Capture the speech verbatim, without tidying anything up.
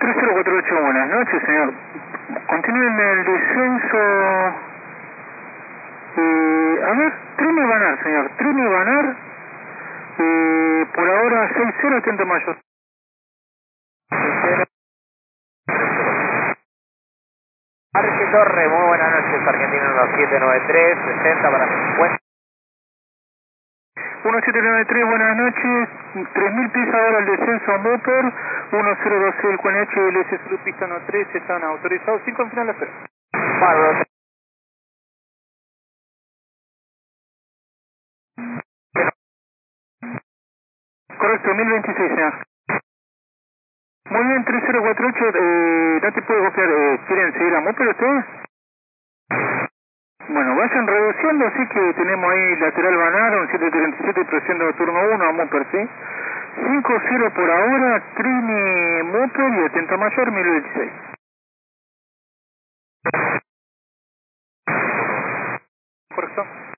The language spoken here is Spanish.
tres cero cuatro ocho, buenas noches, señor. Continúen el descenso. Eh, a ver, Trini Banar, señor. Trini Banar. Eh, por ahora seis cero, atento mayor. Arque Torre, muy buenas noches, Argentina uno siete nueve tres, sesenta para cincuenta. uno siete nueve tres, buenas noches. tres mil pies ahora el descenso a Moper. uno cero dos el Q N H y el S Sur pista uno tres están autorizados. cinco en final la espera. Bárbaro. Correcto, mil veintiséis, señor. Muy bien, tres cero cuatro ocho, eh, no te puedo copiar, eh, ¿quieren seguir a Moper ustedes? Bueno, vayan reduciendo, así que tenemos ahí lateral Banar, un siete treinta y siete, presión turno uno a Moper, ¿sí? cinco cero por ahora, Trini Moper y atento mayor, mil veintiséis. Correcto.